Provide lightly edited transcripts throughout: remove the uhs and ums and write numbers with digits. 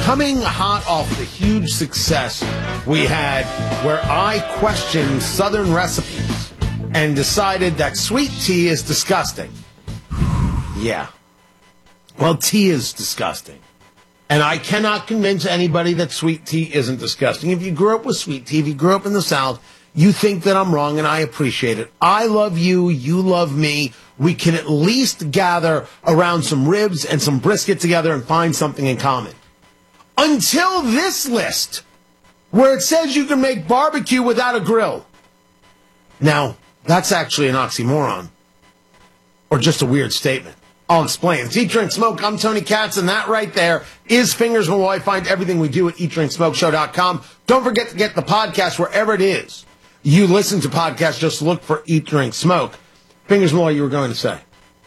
coming hot off the huge success we had where I questioned Southern recipes and decided that sweet tea is disgusting. Yeah. Well, tea is disgusting. And I cannot convince anybody that sweet tea isn't disgusting. If you grew up with sweet tea, if you grew up in the South, you think that I'm wrong, and I appreciate it. I love you. You love me. We can at least gather around some ribs and some brisket together and find something in common. Until this list, where it says you can make barbecue without a grill. Now, that's actually an oxymoron. Or just a weird statement. I'll explain. It's Eat, Drink, Smoke. I'm Tony Katz, and that right there is Fingers Malloy. Find everything we do at EatDrinkSmokeShow.com. Don't forget to get the podcast wherever it is you listen to podcasts. Just look for Eat, Drink, Smoke. Fingers Malloy, you were going to say.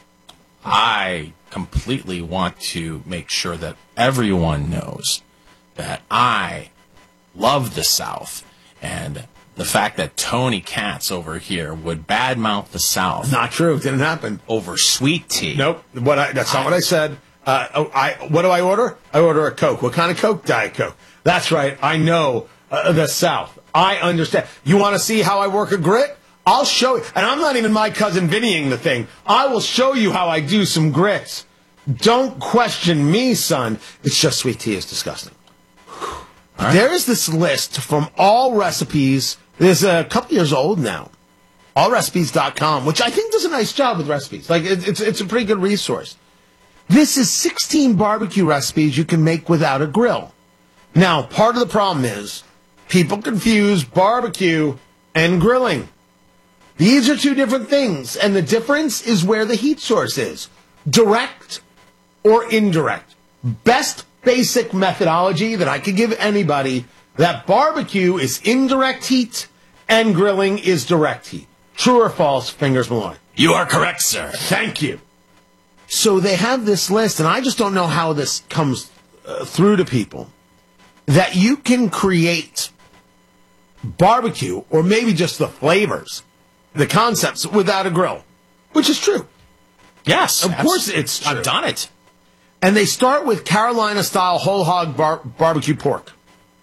I completely want to make sure that everyone knows that I love the South, and the fact that Tony Katz over here would badmouth the South. Not true. It didn't happen. Over sweet tea. Nope. That's not what I said. What do I order? I order a Coke. What kind of Coke? Diet Coke. That's right. I know the South. I understand. You want to see how I work a grit? I'll show you. And I'm not even my cousin Vinnying the thing. I will show you how I do some grits. Don't question me, son. It's just sweet tea is disgusting. Right. There is this list from All Recipes. It's a couple years old now. AllRecipes.com, which I think does a nice job with recipes. Like, it's a pretty good resource. This is 16 barbecue recipes you can make without a grill. Now, part of the problem is people confuse barbecue and grilling. These are two different things, and the difference is where the heat source is. Direct or indirect. Best basic methodology that I could give anybody, that barbecue is indirect heat and grilling is direct heat. True or false, Fingers Malloy? You are correct, sir. Thank you. So they have this list, and I just don't know how this comes through to people, that you can create barbecue, or maybe just the flavors, the concepts, without a grill, which is true. Yes. Of course it's true. I've done it. And they start with Carolina-style whole hog barbecue pork.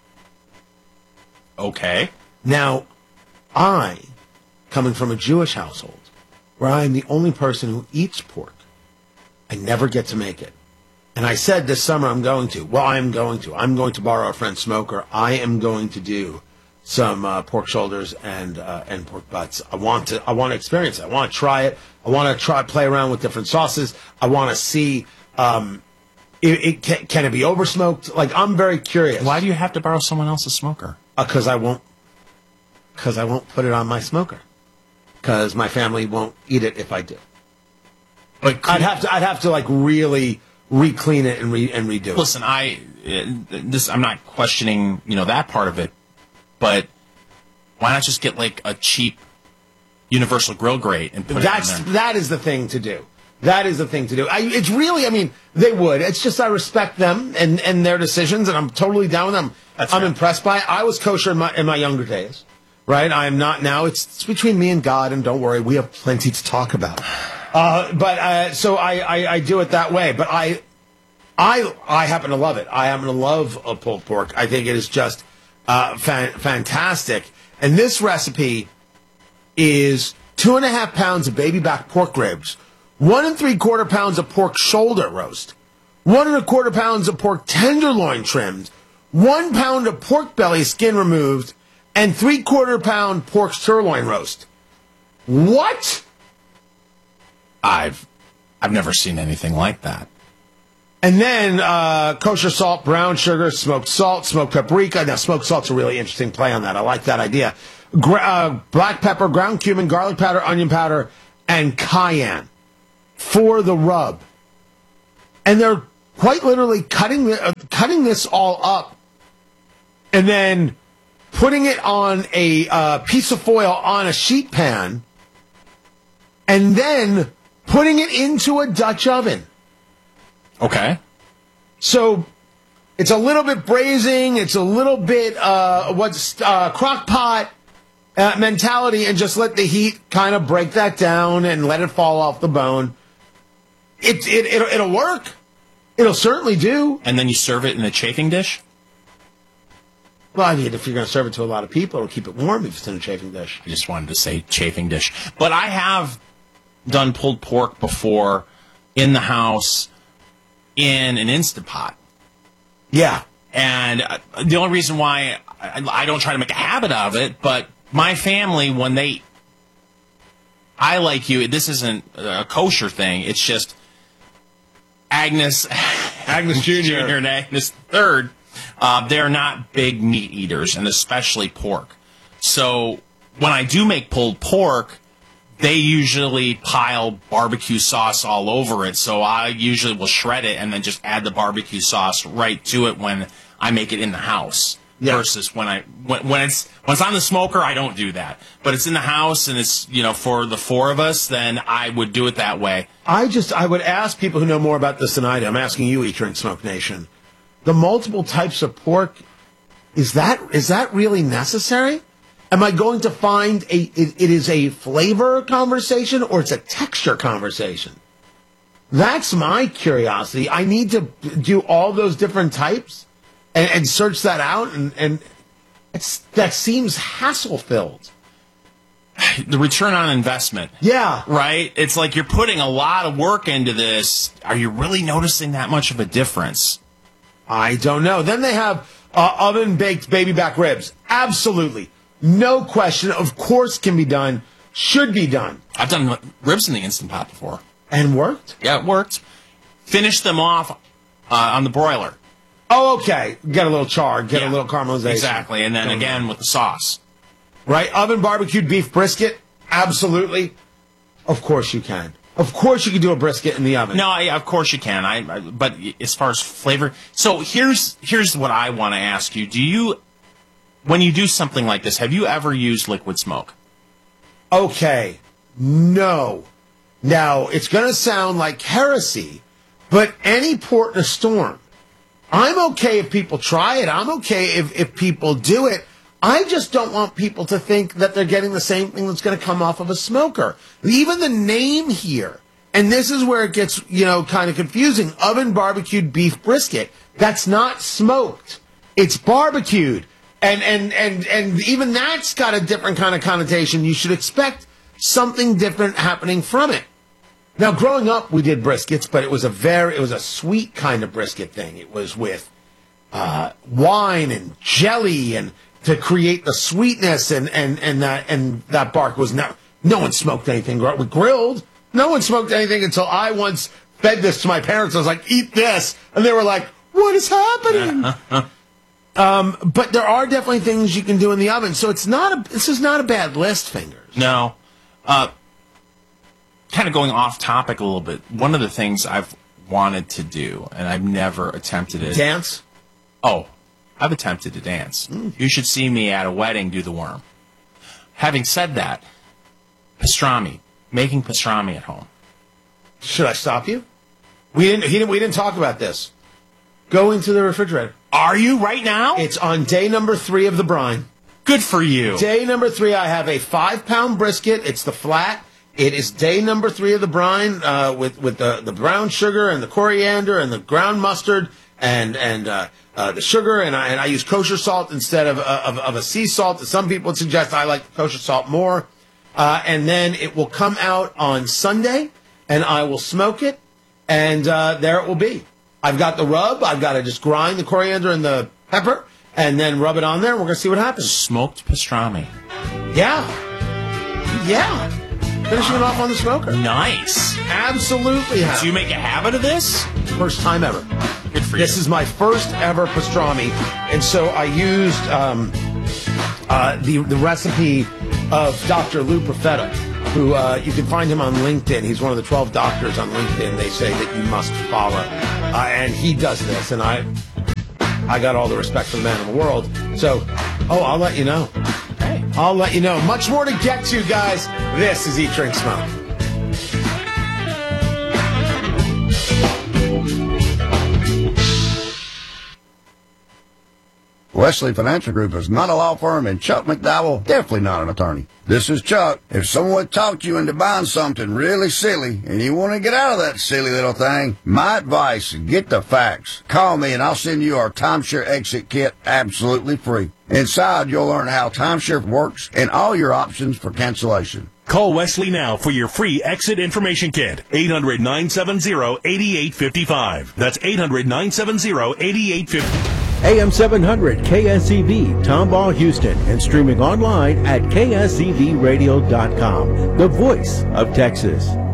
Okay. Now, I, coming from a Jewish household, where I am the only person who eats pork, I never get to make it. And I said this summer I'm going to. Well, I'm going to borrow a friend's smoker. I am going to do some pork shoulders and pork butts. I want to experience it. I want to try it. I want to play around with different sauces. I want to see can it be over smoked? Like, I'm very curious. Why do you have to borrow someone else's smoker? Because I won't put it on my smoker. Because my family won't eat it if I do. But I'd have to like really re-clean it and redo it. Listen, I'm not questioning, that part of it, but why not just get like a cheap universal grill grate and put it in there? That is the thing to do. That is the thing to do. It's really, they would. It's just I respect them and their decisions, and I'm totally down with them. I'm impressed by it. I was kosher in my younger days, right? I am not now. It's between me and God, and don't worry, we have plenty to talk about. So I do it that way. But I happen to love it. I happen to love a pulled pork. I think it is just fantastic. And this recipe is 2.5 pounds of baby back pork ribs, 1 3/4 pounds of pork shoulder roast, 1 1/4 pounds of pork tenderloin trimmed, 1 pound of pork belly skin removed, and 3/4 pound pork sirloin roast. What? I've never seen anything like that. And then kosher salt, brown sugar, smoked salt, smoked paprika. Now, smoked salt's a really interesting play on that. I like that idea. Black pepper, ground cumin, garlic powder, onion powder, and cayenne for the rub. And they're quite literally cutting this all up and then putting it on a piece of foil on a sheet pan and then putting it into a Dutch oven. Okay. So it's a little bit braising. It's a little bit crock pot mentality, and just let the heat kind of break that down and let it fall off the bone. It'll work. It'll certainly do. And then you serve it in a chafing dish? Well, I mean, if you're going to serve it to a lot of people, it'll keep it warm if it's in a chafing dish. I just wanted to say chafing dish. But I have done pulled pork before in the house in an Instant Pot. Yeah. And the only reason why I don't try to make a habit of it, but my family, when I like you, this isn't a kosher thing. It's just Agnes Jr. and Agnes III. They're not big meat eaters, and especially pork. So when I do make pulled pork, they usually pile barbecue sauce all over it. So I usually will shred it and then just add the barbecue sauce right to it when I make it in the house. Yeah. Versus when it's on the smoker, I don't do that. But it's in the house and it's, for the four of us, then I would do it that way. I would ask people who know more about this than I do. I'm asking you, Eat Drink Smoke Nation. The multiple types of pork, is that really necessary? Am I going to find it is a flavor conversation or it's a texture conversation? That's my curiosity. I need to do all those different types and search that out, and that seems hassle-filled. The return on investment. Yeah. Right? It's like you're putting a lot of work into this. Are you really noticing that much of a difference? I don't know. Then they have oven-baked baby back ribs. Absolutely. No question. Of course can be done. Should be done. I've done ribs in the Instant Pot before. And worked? Yeah, it worked. Finished them off on the broiler. Oh, okay. Get a little char. Get a little caramelization. Exactly. And then again with the sauce. Right? Oven barbecued beef brisket? Absolutely. Of course you can. Of course you can do a brisket in the oven. No, of course you can. But as far as flavor, so here's what I want to ask you. When you do something like this, have you ever used liquid smoke? Okay. No. Now, it's going to sound like heresy, but any port in a storm. I'm okay if people try it. I'm okay if people do it. I just don't want people to think that they're getting the same thing that's going to come off of a smoker. Even the name here, and this is where it gets, kind of confusing, oven barbecued beef brisket. That's not smoked. It's barbecued. And even that's got a different kind of connotation. You should expect something different happening from it. Now, growing up, we did briskets, but it was a sweet kind of brisket thing. It was with wine and jelly and to create the sweetness and that bark was no one smoked anything. We grilled. No one smoked anything until I once fed this to my parents. I was like, eat this. And they were like, what is happening? But there are definitely things you can do in the oven. So this is not a bad list, Fingers. No. Kind of going off topic a little bit. One of the things I've wanted to do, and I've never attempted it. Dance? Oh, I've attempted to dance. You should see me at a wedding do the worm. Having said that, pastrami. Making pastrami at home. Should I stop you? We didn't talk about this. Go into the refrigerator. Are you right now? It's on day number 3 of the brine. Good for you. Day number 3, I have a 5-pound brisket. It's the flat. It is day number 3 of the brine with the brown sugar and the coriander and the ground mustard and the sugar. And I use kosher salt instead of a sea salt. Some people would suggest I like the kosher salt more. And then it will come out on Sunday, and I will smoke it, and there it will be. I've got the rub. I've got to just grind the coriander and the pepper, and then rub it on there, and we're going to see what happens. Smoked pastrami. Yeah. Finishing it off on the smoker. Nice. Absolutely. Do you make a habit of this? First time ever. Good for you. This is my first ever pastrami, and so I used the recipe of Dr. Lou Profeta, who you can find him on LinkedIn. He's one of the 12 doctors on LinkedIn they say that you must follow. And he does this, and I got all the respect for the man in the world. So, I'll let you know. Hey. I'll let you know. Much more to get to, guys. This is Eat, Drink, Smoke. Wesley Financial Group is not a law firm, and Chuck McDowell definitely not an attorney. This is Chuck. If someone talked you into buying something really silly and you want to get out of that silly little thing, my advice, get the facts. Call me and I'll send you our timeshare exit kit absolutely free. Inside, you'll learn how timeshare works and all your options for cancellation. Call Wesley now for your free exit information kit. 800-970-8855. That's 800-970-8855. AM 700 KSCV, Tomball, Houston, and streaming online at kscvradio.com. The voice of Texas.